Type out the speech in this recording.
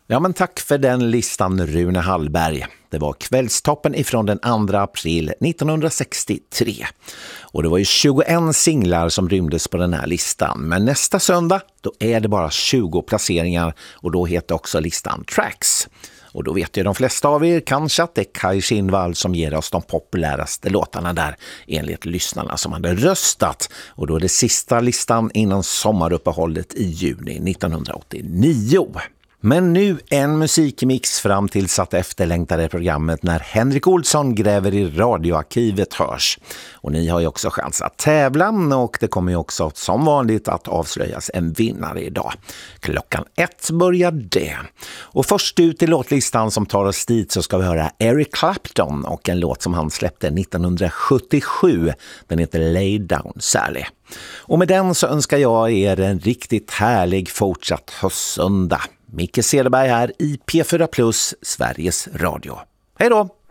Ja, men tack för den listan, Rune Hallberg. Det var kvällstoppen ifrån den 2 april 1963. Och det var ju 21 singlar som rymdes på den här listan. Men nästa söndag, då är det bara 20 placeringar och då heter också listan Tracks. Och då vet ju de flesta av er kanske att det är Kaj Kinnvall som ger oss de populäraste låtarna där enligt lyssnarna som hade röstat. Och då är det sista listan innan sommaruppehållet i juni 1989. Men nu en musikmix fram till satt efterlängtade programmet när Henrik Olsson gräver i radioarkivet hörs. Och ni har ju också chans att tävla och det kommer ju också som vanligt att avslöjas en vinnare idag. 1:00 börjar det. Och först ut i låtlistan som tar oss dit så ska vi höra Eric Clapton och en låt som han släppte 1977. Den heter Lay Down Sally. Och med den så önskar jag er en riktigt härlig fortsatt höstsöndag. Micke Cederberg här i P4 Plus, Sveriges Radio. Hej då!